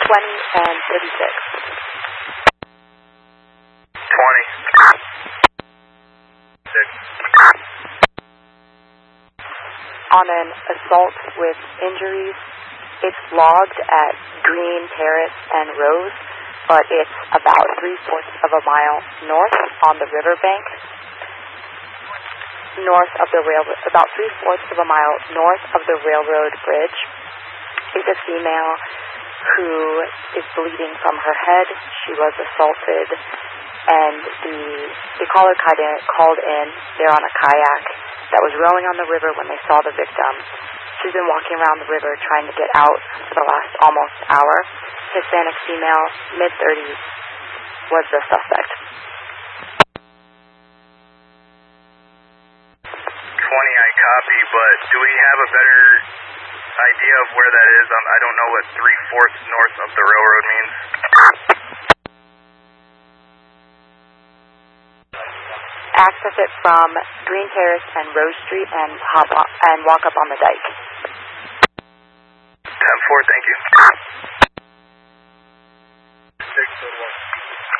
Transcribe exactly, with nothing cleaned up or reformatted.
twenty and thirty-six. twenty. six. On an assault with injuries, it's logged at Green Terrace and Rose, but it's about three-fourths of a mile north on the riverbank. North of the rail, about three-fourths of a mile north of the railroad bridge, is a female who is bleeding from her head. She was assaulted, and the the caller called in. They're on a kayak that was rowing on the river when they saw the victim. She's been walking around the river trying to get out for the last almost hour. Hispanic female, mid-thirties, was the suspect. twenty, I copy, but do we have a better idea of where that is? Um, I don't know what three-fourths north of the railroad means. Access it from Green Terrace and Rose Street and hop on, and walk up on the dike. ten four, thank you.